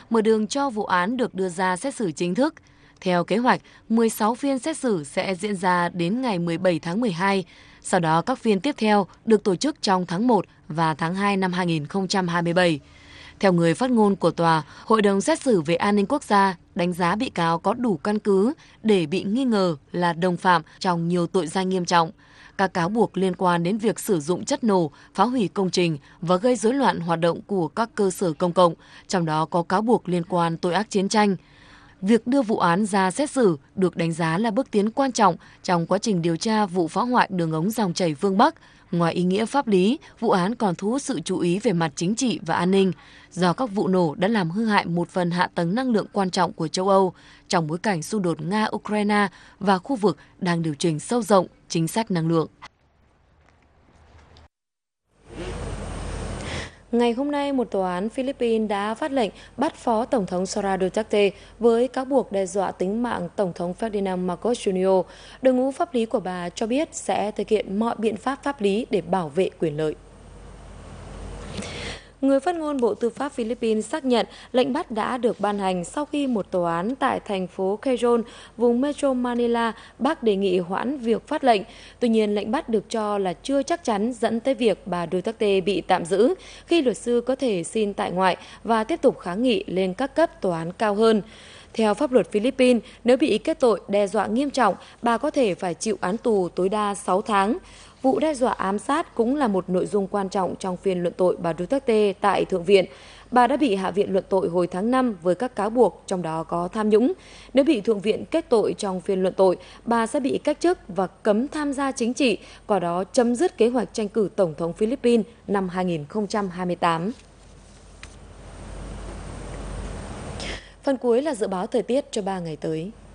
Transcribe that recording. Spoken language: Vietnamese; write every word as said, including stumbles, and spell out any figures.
mở đường cho vụ án được đưa ra xét xử chính thức. Theo kế hoạch, mười sáu phiên xét xử sẽ diễn ra đến ngày mười bảy tháng mười hai. Sau đó các phiên tiếp theo được tổ chức trong tháng một và tháng hai năm hai nghìn không trăm hai mươi bảy. Theo người phát ngôn của tòa, Hội đồng xét xử về an ninh quốc gia đánh giá bị cáo có đủ căn cứ để bị nghi ngờ là đồng phạm trong nhiều tội danh nghiêm trọng. Các cáo buộc liên quan đến việc sử dụng chất nổ, phá hủy công trình và gây rối loạn hoạt động của các cơ sở công cộng, trong đó có cáo buộc liên quan tội ác chiến tranh. Việc đưa vụ án ra xét xử được đánh giá là bước tiến quan trọng trong quá trình điều tra vụ phá hoại đường ống dòng chảy phương Bắc. Ngoài ý nghĩa pháp lý, vụ án còn thu hút sự chú ý về mặt chính trị và an ninh, do các vụ nổ đã làm hư hại một phần hạ tầng năng lượng quan trọng của châu Âu trong bối cảnh xung đột Nga-Ukraine và khu vực đang điều chỉnh sâu rộng chính sách năng lượng. Ngày hôm nay, một tòa án Philippines đã phát lệnh bắt phó Tổng thống Sara Duterte với cáo buộc đe dọa tính mạng Tổng thống Ferdinand Marcos Junior Đội ngũ pháp lý của bà cho biết sẽ thực hiện mọi biện pháp pháp lý để bảo vệ quyền lợi. Người phát ngôn Bộ Tư pháp Philippines xác nhận lệnh bắt đã được ban hành sau khi một tòa án tại thành phố Quezon, vùng Metro Manila, bác đề nghị hoãn việc phát lệnh. Tuy nhiên, lệnh bắt được cho là chưa chắc chắn dẫn tới việc bà Duterte bị tạm giữ, khi luật sư có thể xin tại ngoại và tiếp tục kháng nghị lên các cấp tòa án cao hơn. Theo pháp luật Philippines, nếu bị kết tội đe dọa nghiêm trọng, bà có thể phải chịu án tù tối đa sáu tháng. Vụ đe dọa ám sát cũng là một nội dung quan trọng trong phiên luận tội bà Duterte tại Thượng viện. Bà đã bị Hạ viện luận tội hồi tháng năm với các cáo buộc, trong đó có tham nhũng. Nếu bị Thượng viện kết tội trong phiên luận tội, bà sẽ bị cách chức và cấm tham gia chính trị, qua đó chấm dứt kế hoạch tranh cử Tổng thống Philippines năm hai nghìn không trăm hai mươi tám. Phần cuối là dự báo thời tiết cho ba ngày tới.